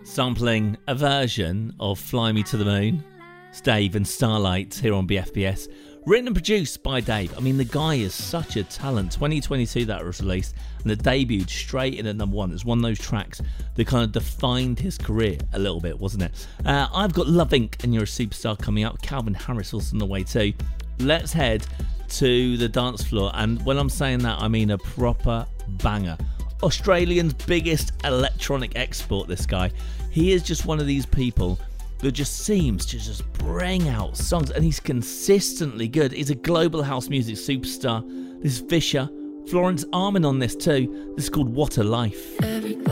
sampling a version of Fly Me to the Moon. It's Dave and Starlight here on BFBS. Written and produced by Dave. I mean, the guy is such a talent. 2022 that was released, and it debuted straight in at number one. It's one of those tracks that kind of defined his career a little bit, wasn't it? I've got Love Inc. and You're a Superstar coming up. Calvin Harris also on the way too. Let's head to the dance floor, and when I'm saying that, I mean a proper banger. Australian's biggest electronic export, this guy. He is just one of these people that just seems to just bring out songs, and he's consistently good. He's a global house music superstar. This is Fisher, Florence Armin on this too. This is called What a Life.